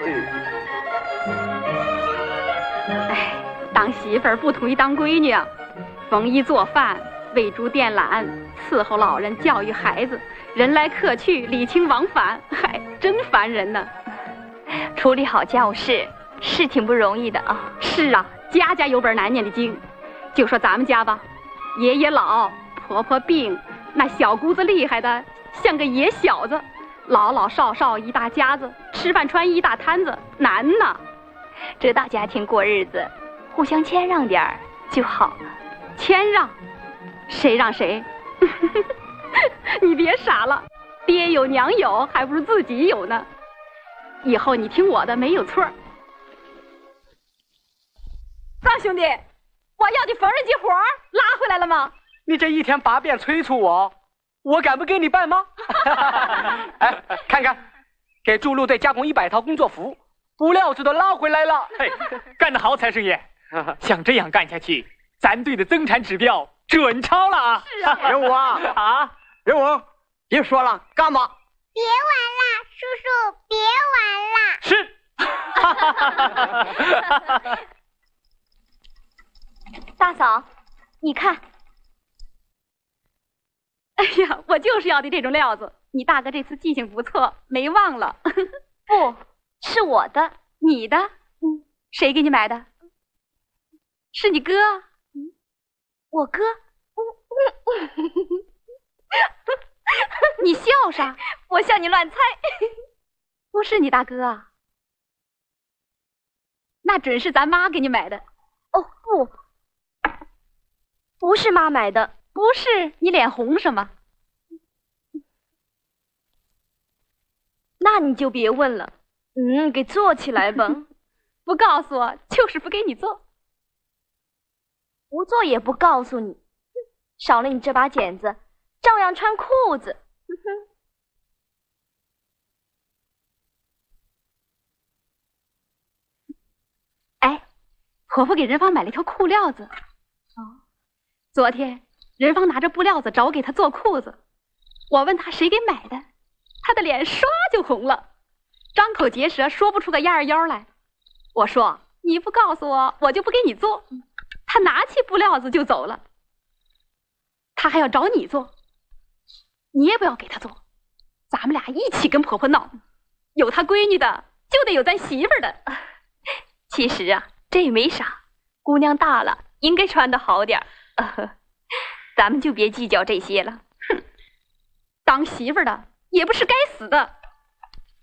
哎，当媳妇儿不同于当闺女啊，丰衣做饭，喂猪电缆，伺候老人，教育孩子，人来客去，礼轻往返，嗨，真烦人呢。 处理好家务事是挺不容易的啊。 是啊，家家有本难念的经。就说咱们家吧，爷爷老，婆婆病，那小姑子厉害的像个野小子，老老少少一大家子，吃饭穿衣一大摊子，难呐。 这大家庭过日子，互相谦让点儿就好了。 谦让？谁让谁？你别傻了，爹有娘有，还不如自己有呢。以后你听我的，没有错。张兄弟，我要的缝纫机活拉回来了吗？ 你这一天8遍催促我，我敢不给你办吗？哎，看看，给筑路队加工100套工作服，布料子都拉回来了。 嘿，干得好，财神爷！像这样干下去，咱队的增产指标准超了啊！ 是啊， 任务啊啊， 任务，别说了，干吧！ 别玩了，叔叔，别玩了。 是。 大嫂，你看。 哎呀，我就是要的这种料子。你大哥这次记性不错，没忘了。 不是我的， 你的？谁给你买的？是你哥？ 我哥。 你笑啥？ 我笑你乱猜。 不是你大哥啊？那准是咱妈给你买的。 哦，不是妈买的。 不是，你脸红什么？ 那你就别问了。给做起来吧。 不告诉我，就是不给你做。 不做也不告诉你。少了你这把剪子，照样穿裤子。 哎，婆婆给人芳买了一条裤料子。昨天人芳拿着布料子找我给她做裤子，我问她谁给买的，她的脸唰就红了，张口结舌说不出个1、2腰来。我说你不告诉我，我就不给你做。她拿起布料子就走了。她还要找你做，你也不要给她做，咱们俩一起跟婆婆闹。有她闺女的，就得有咱媳妇儿的。 其实啊，这也没啥，姑娘大了，应该穿得好点儿。咱们就别计较这些了。 哼，当媳妇儿的也不是该死的。